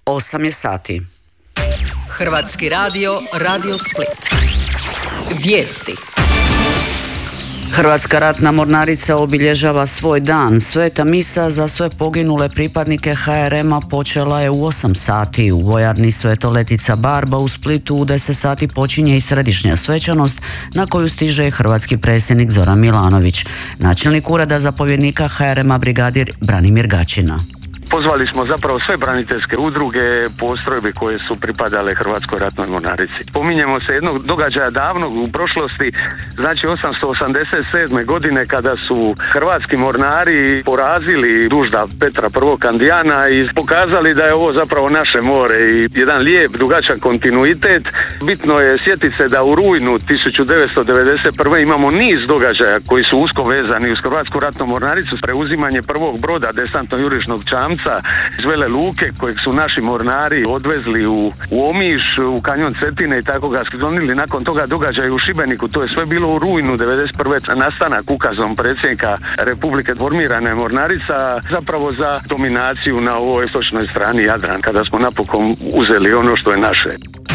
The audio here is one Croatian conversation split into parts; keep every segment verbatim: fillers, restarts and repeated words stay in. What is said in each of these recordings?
osam je sati. Hrvatski radio, Radio Split. Vijesti. Hrvatska ratna mornarica obilježava svoj dan. Sveta misa za sve poginule pripadnike ha er ema počela je u osam sati. U vojarni Svetoletica Barba u Splitu u deset sati počinje i središnja svečanost na koju stiže hrvatski predsjednik Zoran Milanović. Načelnik ureda zapovjednika ha er ema brigadir Branimir Gačina. Pozvali smo zapravo sve braniteljske udruge, postrojbe koje su pripadale Hrvatskoj ratnoj mornarici. Pominjemo se jednog događaja davnog u prošlosti, znači osamsto osamdeset sedme. godine kada su hrvatski mornari porazili dužda Petra I. Kandijana i pokazali da je ovo zapravo naše more i jedan lijep, dugačak kontinuitet. Bitno je sjetiti se da u rujnu tisuću devetsto devedeset prve. imamo niz događaja koji su usko vezani uz Hrvatsku ratnu mornaricu, preuzimanje prvog broda desantno-jurišnog čamca iz Vele Luke kojeg su naši mornari odvezli u, u Omiš, u kanjon Cetine i tako ga sklonili. Nakon toga događaja u Šibeniku, to je sve bilo u rujnu devedeset prve. nastanak ukazom predsjednika Republike formirana je mornarica zapravo za dominaciju na ovoj istočnoj strani Jadrana, kada smo napokon uzeli ono što je naše.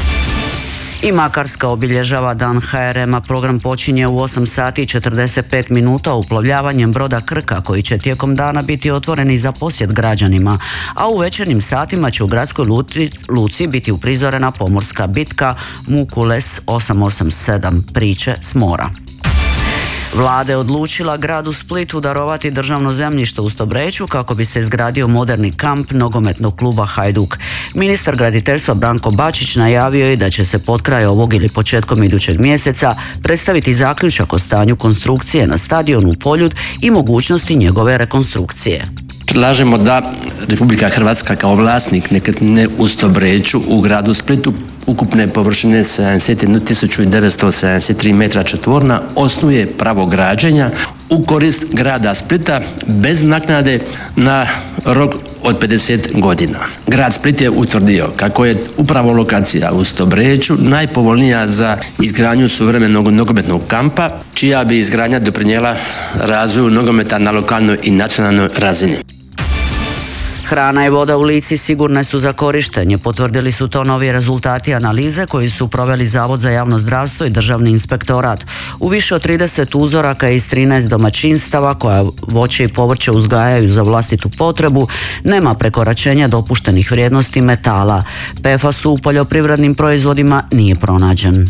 I Makarska obilježava dan ha er ema. Program počinje u osam sati i četrdeset pet minuta uplovljavanjem broda Krka koji će tijekom dana biti otvoreni za posjet građanima, a u večernjim satima će u gradskoj luci, luci biti uprizorena pomorska bitka Mukules osam osam sedam, priče s mora. Vlada je odlučila gradu Splitu darovati državno zemljište u Stobreću kako bi se izgradio moderni kamp nogometnog kluba Hajduk. Ministar graditeljstva Branko Bačić najavio je da će se potkraj ovog ili početkom idućeg mjeseca predstaviti zaključak o stanju konstrukcije na stadionu u Poljud i mogućnosti njegove rekonstrukcije. Predlažemo da Republika Hrvatska kao vlasnik nekretnine u Stobreću u gradu Splitu ukupne površine sedamdeset jednu tisuću devetsto sedamdeset tri metra četvorna osnuje pravo građenja u korist grada Splita bez naknade na rok od pedeset godina. Grad Split je utvrdio kako je upravo lokacija u Stobreću najpovoljnija za izgradnju suvremenog nogometnog kampa, čija bi izgradnja doprinijela razvoju nogometa na lokalnoj i nacionalnoj razini. Hrana i voda u Lici sigurne su za korištenje, potvrdili su to novi rezultati analize koji su proveli Zavod za javno zdravstvo i Državni inspektorat. U više od trideset uzoraka iz trinaest domaćinstava koja voće i povrće uzgajaju za vlastitu potrebu nema prekoračenja dopuštenih vrijednosti metala. pe ef a su u poljoprivrednim proizvodima nije pronađen.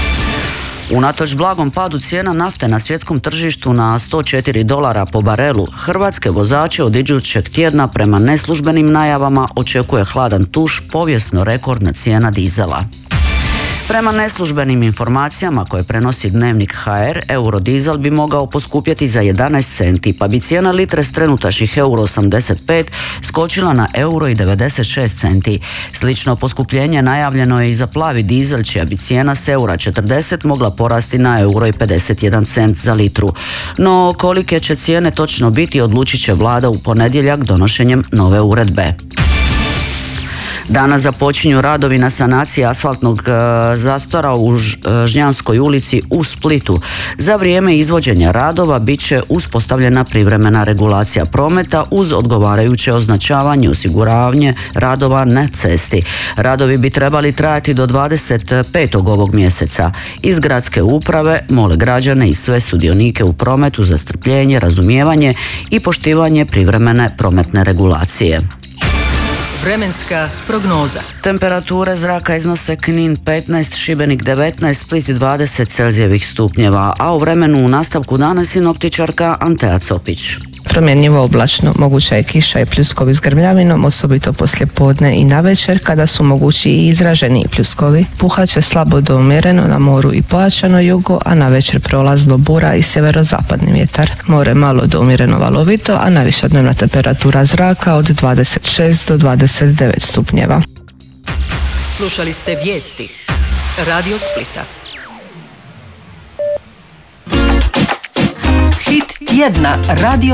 Unatoč blagom padu cijena nafte na svjetskom tržištu na sto četiri dolara po barelu, hrvatske vozače od idućeg tjedna prema neslužbenim najavama očekuje hladan tuš, povijesno rekordna cijena dizela. Prema neslužbenim informacijama koje prenosi Dnevnik ha er, eurodizel bi mogao poskupjeti za jedanaest centi, pa bi cijena litre s trenutačnih euro osamdeset pet skočila na euro i devedeset šest centi. Slično poskupljenje najavljeno je i za plavi dizel, čija bi cijena s eura četrdeset mogla porasti na euro i pedeset jedan cent za litru. No kolike će cijene točno biti odlučit će vlada u ponedjeljak donošenjem nove uredbe. Danas započinju radovi na sanaciji asfaltnog e, zastora u Ž, e, Žnjanskoj ulici u Splitu. Za vrijeme izvođenja radova bit će uspostavljena privremena regulacija prometa uz odgovarajuće označavanje i osiguravanje radova na cesti. Radovi bi trebali trajati do dvadeset petog ovog mjeseca. Iz gradske uprave mole građane i sve sudionike u prometu za strpljenje, razumijevanje i poštivanje privremene prometne regulacije. Vremenska prognoza. Temperature zraka iznose Knin petnaest, Šibenik devetnaest, Split dvadeset celzijevih stupnjeva, a u vremenu u nastavku dana sinoptičarka Antea Copić. Promjenjivo oblačno, moguća je kiša i pljuskovi s grmljavinom, osobito poslije podne i navečer kada su mogući i izraženi pljuskovi. Puhaće slabo do umjereno na moru i pojačano jugo, a navečer prolazno bura i sjeverozapadni vjetar. More malo do umjereno valovito, a najviša dnevna temperatura zraka od dvadeset šest do dvadeset devet stupnjeva. Slušali ste vijesti Radio Splita. Hit tjedna Radio